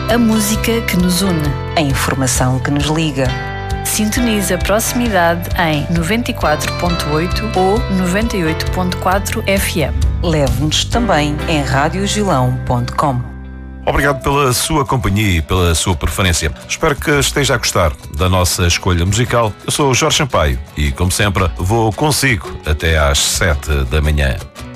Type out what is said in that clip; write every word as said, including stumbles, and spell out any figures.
A música que nos une. A informação que nos liga. Sintoniza a proximidade em noventa e quatro ponto oito ou noventa e oito ponto quatro F M. Leve-nos também em rádio gilão ponto com. Obrigado pela sua companhia e pela sua preferência. Espero que esteja a gostar da nossa escolha musical. Eu sou o Jorge Sampaio e, como sempre, vou consigo até às sete da manhã.